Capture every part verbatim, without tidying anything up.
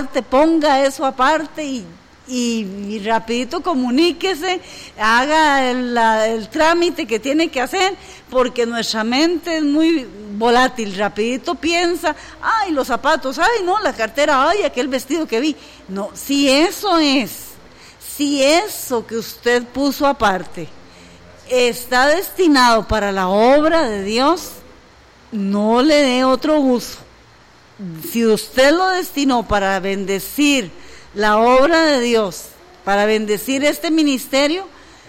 aparte, ponga eso aparte y, y, y rapidito comuníquese, haga el, la, el trámite que tiene que hacer, porque nuestra mente es muy volátil, rapidito piensa, ay, los zapatos, ay, no, la cartera, ay, aquel vestido que vi. No, si eso es, si eso que usted puso aparte está destinado para la obra de Dios, no le dé otro uso. Si usted lo destinó para bendecir la obra de Dios, para bendecir este ministerio,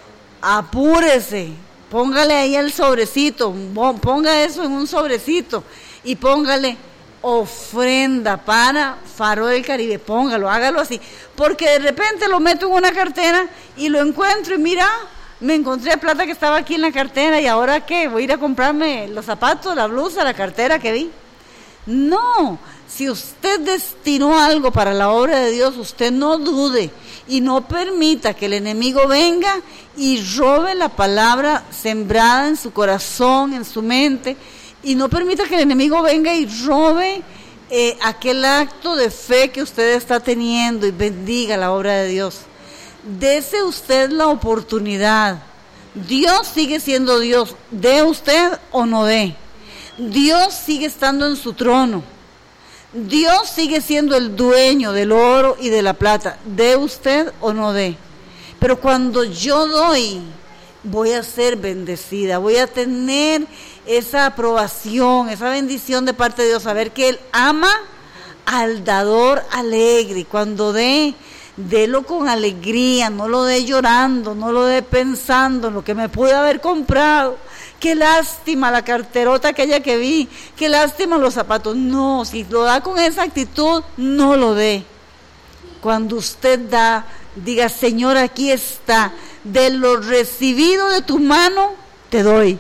apúrese, póngale ahí el sobrecito, ponga eso en un sobrecito y póngale ofrenda para Faro del Caribe, póngalo, hágalo así, porque de repente lo meto en una cartera y lo encuentro y mira, me encontré plata que estaba aquí en la cartera y ahora ¿qué? Voy a ir a comprarme los zapatos, la blusa, la cartera que vi. No, si usted destinó algo para la obra de Dios, usted no dude y no permita que el enemigo venga y robe la palabra sembrada en su corazón, en su mente, y no permita que el enemigo venga y robe eh, aquel acto de fe que usted está teniendo y bendiga la obra de Dios. Dese usted la oportunidad. Dios sigue siendo Dios, dé usted o no dé. Dios sigue estando en su trono. Dios sigue siendo el dueño del oro y de la plata, dé usted o no dé. Pero cuando yo doy, voy a ser bendecida, voy a tener esa aprobación, esa bendición de parte de Dios, saber que Él ama al dador alegre. Cuando dé, délo con alegría, no lo dé llorando, no lo dé pensando en lo que me pude haber comprado. Qué lástima la carterota aquella que vi, qué lástima los zapatos. No, si lo da con esa actitud, no lo dé. Cuando usted da, diga, Señor, aquí está, de lo recibido de tu mano, te doy.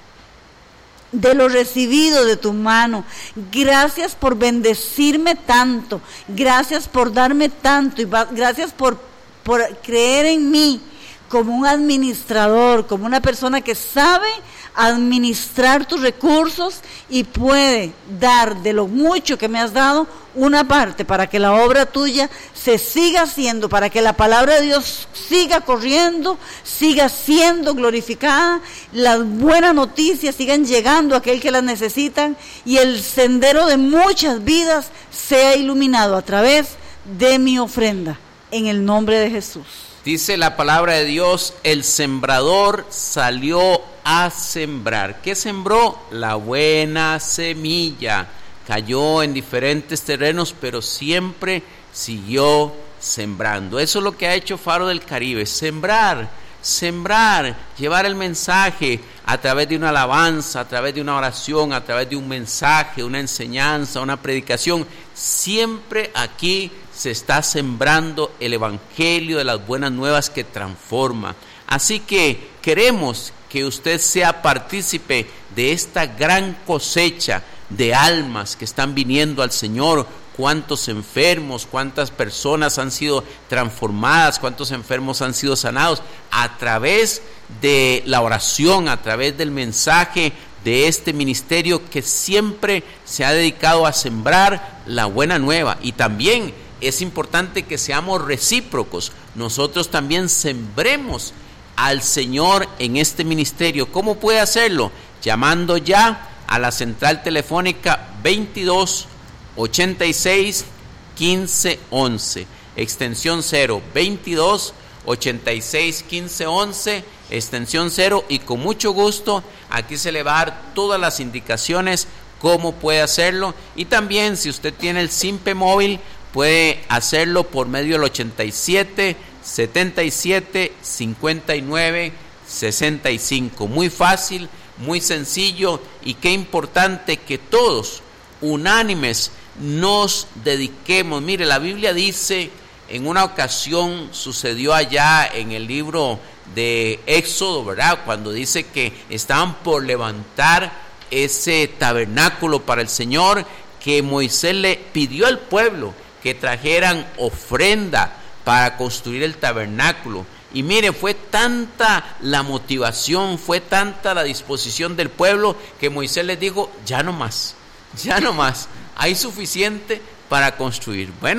De lo recibido de tu mano, gracias por bendecirme tanto, gracias por darme tanto, y gracias por, por creer en mí como un administrador, como una persona que sabe administrar tus recursos y puede dar de lo mucho que me has dado una parte para que la obra tuya se siga haciendo, para que la palabra de Dios siga corriendo, siga siendo glorificada, las buenas noticias sigan llegando a aquel que las necesitan y el sendero de muchas vidas sea iluminado a través de mi ofrenda, en el nombre de Jesús. Dice la palabra de Dios, el sembrador salió a sembrar. ¿Qué sembró? La buena semilla. Cayó en diferentes terrenos, pero siempre siguió sembrando. Eso es lo que ha hecho Faro del Caribe, sembrar, sembrar, llevar el mensaje a través de una alabanza, a través de una oración, a través de un mensaje, una enseñanza, una predicación. Siempre aquí se está sembrando el evangelio de las buenas nuevas que transforma. Así que queremos que usted sea partícipe de esta gran cosecha de almas que están viniendo al Señor. Cuántos enfermos, cuántas personas han sido transformadas, cuántos enfermos han sido sanados a través de la oración, a través del mensaje de este ministerio que siempre se ha dedicado a sembrar la buena nueva. Y también es importante que seamos recíprocos, nosotros también sembremos al Señor en este ministerio. ¿Cómo puede hacerlo? Llamando ya a la central telefónica veintidós ochenta y seis quince once, extensión cero, veintidós ochenta y seis quince once, extensión cero, y con mucho gusto aquí se le va a dar todas las indicaciones cómo puede hacerlo. Y también, si usted tiene el Simpe móvil, puede hacerlo por medio del ochenta y siete setenta y siete cincuenta y nueve sesenta y cinco. Muy fácil, muy sencillo, y qué importante que todos unánimes nos dediquemos. Mire, la Biblia dice, en una ocasión sucedió allá en el libro de Éxodo, ¿verdad? Cuando dice que estaban por levantar ese tabernáculo para el Señor, que Moisés le pidió al pueblo que trajeran ofrenda para construir el tabernáculo. Y mire, fue tanta la motivación, fue tanta la disposición del pueblo, que Moisés les dijo, ya no más, ya no más, hay suficiente para construir. Bueno,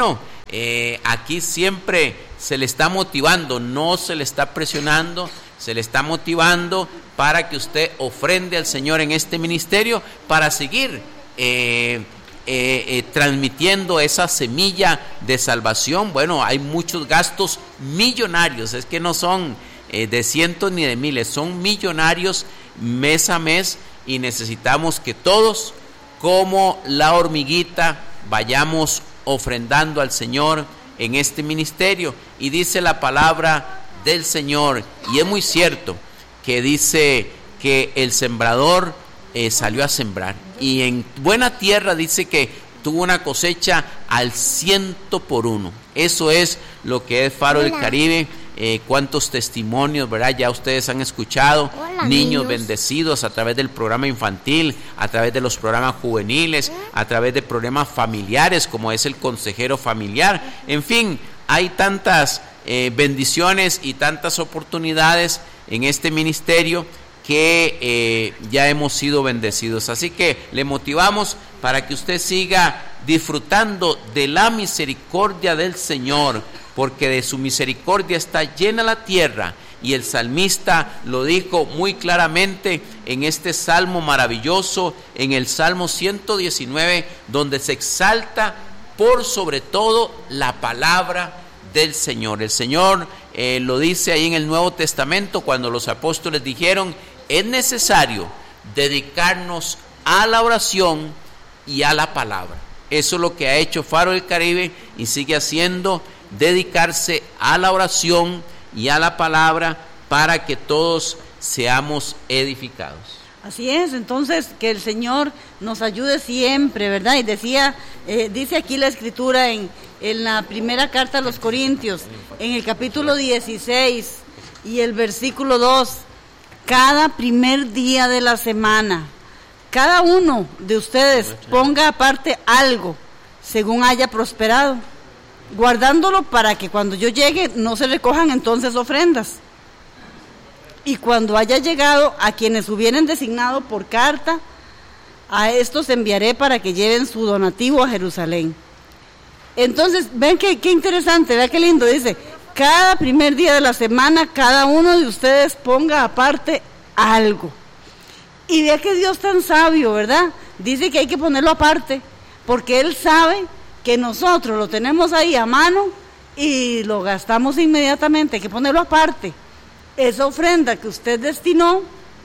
Eh, aquí siempre se le está motivando, no se le está presionando, se le está motivando para que usted ofrende al Señor en este ministerio para seguir eh, eh, eh, transmitiendo esa semilla de salvación. Bueno, hay muchos gastos millonarios, es que no son eh, de cientos ni de miles, son millonarios mes a mes, y necesitamos que todos, como la hormiguita, vayamos ofrendando al Señor en este ministerio. Y dice la palabra del Señor, y es muy cierto, que dice que el sembrador eh, salió a sembrar, y en buena tierra dice que tuvo una cosecha al ciento por uno. Eso es lo que es Faro del Caribe. Eh, cuántos testimonios, ¿verdad? Ya ustedes han escuchado. Hola, niños, niños bendecidos a través del programa infantil, a través de los programas juveniles, a través de programas familiares como es el consejero familiar. En fin, hay tantas eh, bendiciones y tantas oportunidades en este ministerio que eh, ya hemos sido bendecidos. Así que le motivamos para que usted siga disfrutando de la misericordia del Señor, porque de su misericordia está llena la tierra. Y el salmista lo dijo muy claramente en este salmo maravilloso, en el Salmo ciento diecinueve, donde se exalta por sobre todo la palabra del Señor. El Señor eh, lo dice ahí en el Nuevo Testamento, cuando los apóstoles dijeron: es necesario dedicarnos a la oración y a la palabra. Eso es lo que ha hecho Faro del Caribe y sigue haciendo, dedicarse a la oración y a la palabra para que todos seamos edificados. Así es, entonces que el Señor nos ayude siempre, ¿verdad? Y decía, eh, dice aquí la Escritura en, en la primera carta a los Corintios, en el capítulo dieciséis y el versículo dos, cada primer día de la semana, cada uno de ustedes ponga aparte algo según haya prosperado, guardándolo para que cuando yo llegue no se recojan entonces ofrendas. Y cuando haya llegado, a quienes hubieren designado por carta, a estos enviaré para que lleven su donativo a Jerusalén. Entonces, ven qué, qué interesante, vean qué lindo, dice, cada primer día de la semana, cada uno de ustedes ponga aparte algo. Y vea que Dios tan sabio, ¿verdad? Dice que hay que ponerlo aparte, porque Él sabe que nosotros lo tenemos ahí a mano y lo gastamos inmediatamente. Hay que ponerlo aparte. Esa ofrenda que usted destinó,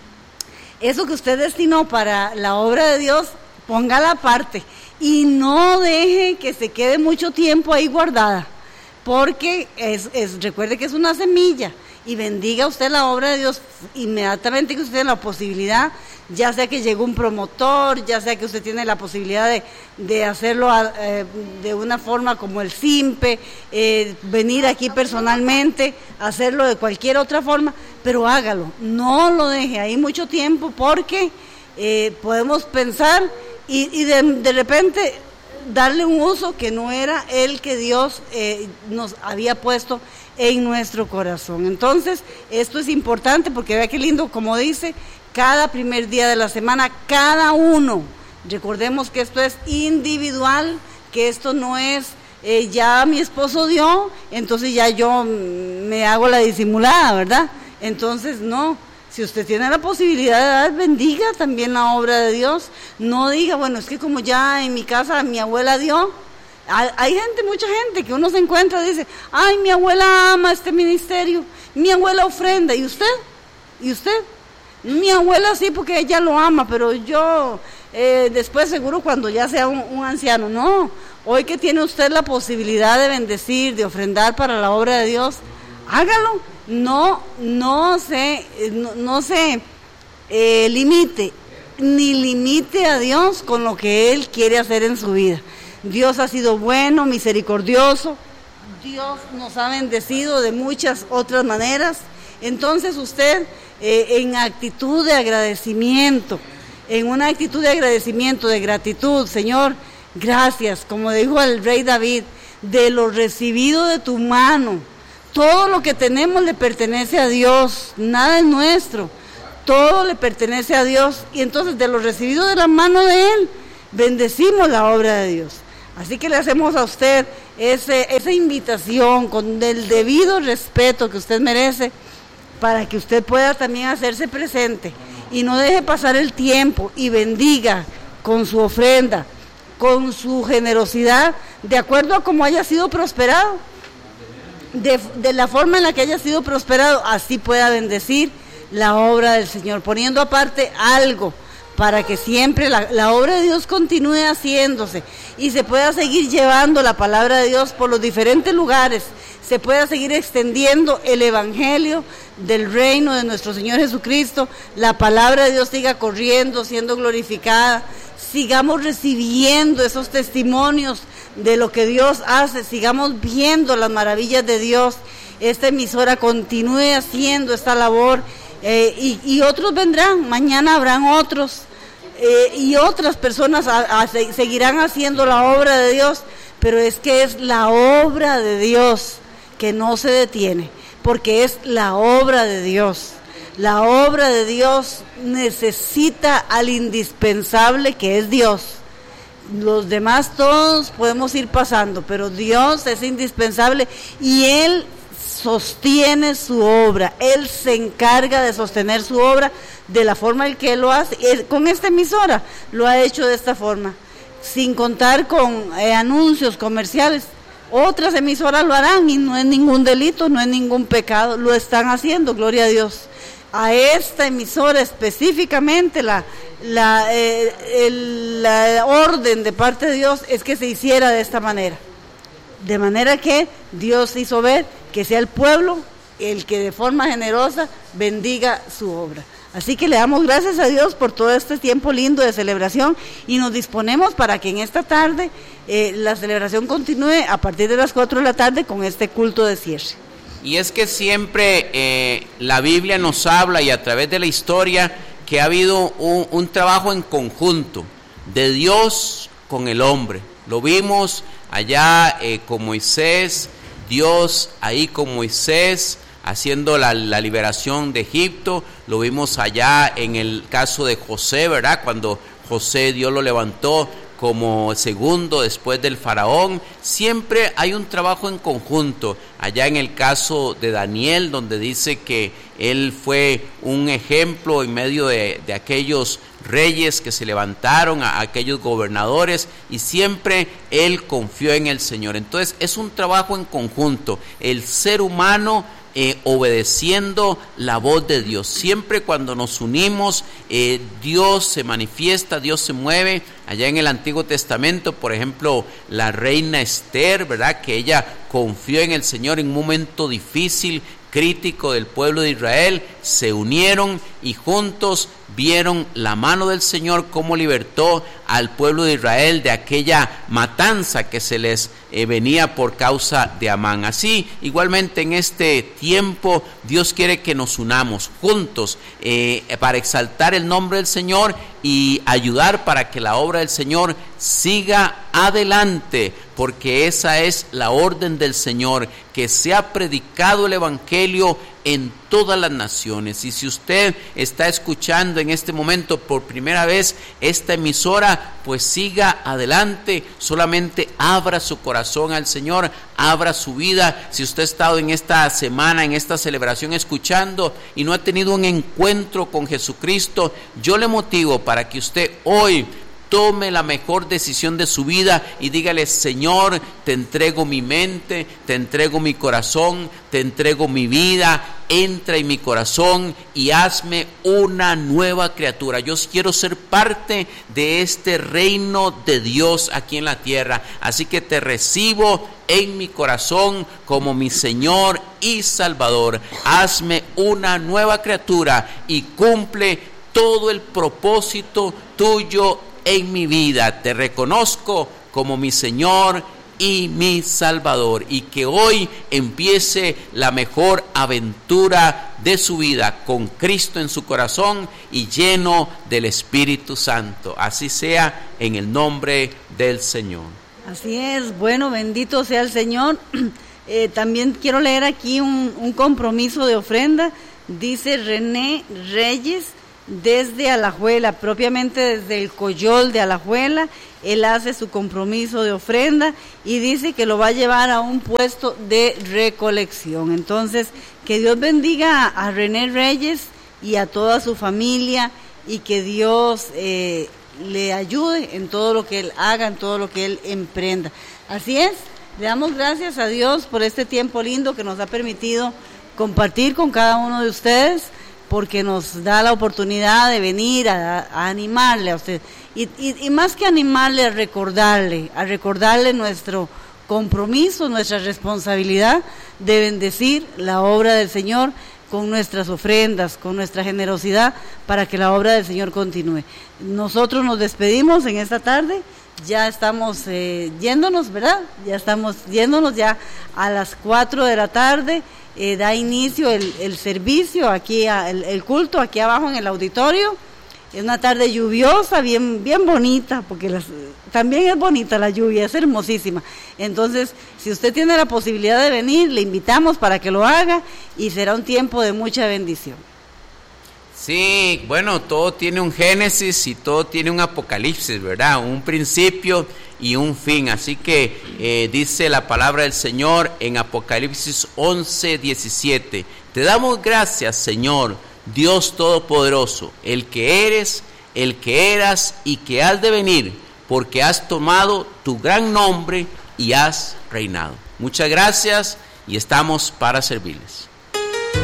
eso que usted destinó para la obra de Dios, póngala aparte y no deje que se quede mucho tiempo ahí guardada, porque es, es, recuerde que es una semilla. Y bendiga usted la obra de Dios inmediatamente que usted tiene la posibilidad, ya sea que llegó un promotor, ya sea que usted tiene la posibilidad de, de hacerlo eh, de una forma como el SIMPE, eh, venir aquí personalmente, hacerlo de cualquier otra forma, pero hágalo, no lo deje ahí mucho tiempo, porque eh, podemos pensar y, y de, de repente darle un uso que no era el que Dios eh, nos había puesto en nuestro corazón. Entonces, esto es importante porque vea qué lindo, como dice, cada primer día de la semana, cada uno. Recordemos que esto es individual, que esto no es, eh, ya mi esposo dio, entonces ya yo me hago la disimulada, ¿verdad? Entonces, no. Si usted tiene la posibilidad de dar, bendiga también la obra de Dios. No diga, bueno, es que como ya en mi casa mi abuela dio. Hay gente, mucha gente que uno se encuentra y dice, ay, mi abuela ama este ministerio, mi abuela ofrenda, ¿y usted? ¿Y usted? Mi abuela sí, porque ella lo ama, pero yo eh, después seguro cuando ya sea un, un anciano. No, hoy que tiene usted la posibilidad de bendecir, de ofrendar para la obra de Dios, hágalo. No, no se, no, no se eh, limite, ni limite a Dios con lo que Él quiere hacer en su vida. Dios ha sido bueno, misericordioso, Dios nos ha bendecido de muchas otras maneras. Entonces usted eh, en actitud de agradecimiento, en una actitud de agradecimiento, de gratitud, Señor, gracias, como dijo el rey David, de lo recibido de tu mano. Todo lo que tenemos le pertenece a Dios, nada es nuestro, todo le pertenece a Dios. Y entonces de lo recibido de la mano de Él, bendecimos la obra de Dios. Así que le hacemos a usted ese, esa invitación con el debido respeto que usted merece, para que usted pueda también hacerse presente y no deje pasar el tiempo y bendiga con su ofrenda, con su generosidad, de acuerdo a cómo haya sido prosperado, de, de la forma en la que haya sido prosperado, así pueda bendecir la obra del Señor, poniendo aparte algo para que siempre la, la obra de Dios continúe haciéndose y se pueda seguir llevando la palabra de Dios por los diferentes lugares, se pueda seguir extendiendo el evangelio del reino de nuestro Señor Jesucristo, la palabra de Dios siga corriendo, siendo glorificada, sigamos recibiendo esos testimonios de lo que Dios hace, sigamos viendo las maravillas de Dios, esta emisora continúe haciendo esta labor, eh, y, y otros vendrán, mañana habrán otros, eh, y otras personas a, a, seguirán haciendo la obra de Dios, pero es que es la obra de Dios que no se detiene, porque es la obra de Dios. La obra de Dios necesita al indispensable que es Dios. Los demás todos podemos ir pasando, pero Dios es indispensable y Él sostiene su obra, Él se encarga de sostener su obra de la forma en que Él lo hace. Él, con esta emisora lo ha hecho de esta forma, sin contar con eh, anuncios comerciales. Otras emisoras lo harán y no es ningún delito, no es ningún pecado, lo están haciendo, gloria a Dios. A esta emisora específicamente la, la, eh, el, la orden de parte de Dios es que se hiciera de esta manera, de manera que Dios hizo ver que sea el pueblo el que de forma generosa bendiga su obra. Así que le damos gracias a Dios por todo este tiempo lindo de celebración y nos disponemos para que en esta tarde eh, la celebración continúe a partir de las cuatro de la tarde con este culto de cierre. Y es que siempre eh, la Biblia nos habla y a través de la historia que ha habido un, un trabajo en conjunto de Dios con el hombre. Lo vimos allá eh, con Moisés, Dios ahí con Moisés haciendo la, la liberación de Egipto. Lo vimos allá en el caso de José, ¿verdad? Cuando José Dios lo levantó como segundo después del faraón. Siempre hay un trabajo en conjunto. Allá en el caso de Daniel, donde dice que él fue un ejemplo en medio de, de aquellos reyes que se levantaron, a, a aquellos gobernadores, y siempre él confió en el Señor. Entonces es un trabajo en conjunto, el ser humano Eh, obedeciendo la voz de Dios. Siempre cuando nos unimos, eh, Dios se manifiesta, Dios se mueve. Allá en el Antiguo Testamento, por ejemplo, la reina Esther, ¿verdad? Que ella confió en el Señor en un momento difícil, crítico del pueblo de Israel, se unieron y juntos vieron la mano del Señor cómo libertó al pueblo de Israel de aquella matanza que se les eh, venía por causa de Amán. Así, igualmente en este tiempo, Dios quiere que nos unamos juntos eh, para exaltar el nombre del Señor y ayudar para que la obra del Señor siga adelante, porque esa es la orden del Señor, que sea predicado el Evangelio en todas las naciones. Y si usted está escuchando en este momento por primera vez esta emisora, pues siga adelante, solamente abra su corazón al Señor, abra su vida. Si usted ha estado en esta semana, en esta celebración escuchando y no ha tenido un encuentro con Jesucristo, yo le motivo para que usted hoy tome la mejor decisión de su vida y dígale: Señor, te entrego mi mente, te entrego mi corazón, te entrego mi vida, entra en mi corazón y hazme una nueva criatura. Yo quiero ser parte de este reino de Dios aquí en la tierra, así que te recibo en mi corazón como mi Señor y Salvador. Hazme una nueva criatura y cumple todo el propósito tuyo en mi vida. Te reconozco como mi Señor y mi Salvador, y que hoy empiece la mejor aventura de su vida con Cristo en su corazón y lleno del Espíritu Santo. Así sea, en el nombre del Señor. Así es. Bueno, bendito sea el Señor. Eh, también quiero leer aquí un, un compromiso de ofrenda. Dice René Reyes: desde Alajuela, propiamente desde el Coyol de Alajuela. Él hace su compromiso de ofrenda y dice que lo va a llevar a un puesto de recolección. Entonces, que Dios bendiga a René Reyes y a toda su familia, y que Dios eh, le ayude en todo lo que él haga, en todo lo que él emprenda. Así es, le damos gracias a Dios por este tiempo lindo que nos ha permitido compartir con cada uno de ustedes, porque nos da la oportunidad de venir a, a animarle a usted, y, y, y más que animarle, a recordarle, a recordarle nuestro compromiso, nuestra responsabilidad de bendecir la obra del Señor con nuestras ofrendas, con nuestra generosidad, para que la obra del Señor continúe. Nosotros nos despedimos en esta tarde, ya estamos eh, yéndonos, ¿verdad? Ya estamos yéndonos, ya a las cuatro de la tarde, eh, da inicio el, el servicio, aquí a, el, el culto aquí abajo en el auditorio. Es una tarde lluviosa, bien, bien bonita, porque las, también es bonita la lluvia, es hermosísima. Entonces, si usted tiene la posibilidad de venir, le invitamos para que lo haga, y será un tiempo de mucha bendición. Sí, bueno, todo tiene un génesis y todo tiene un apocalipsis, ¿verdad? Un principio y un fin. Así que eh, dice la palabra del Señor en Apocalipsis once, diecisiete. Te damos gracias, Señor, Dios Todopoderoso, el que eres, el que eras y que has de venir, porque has tomado tu gran nombre y has reinado. Muchas gracias y estamos para servirles.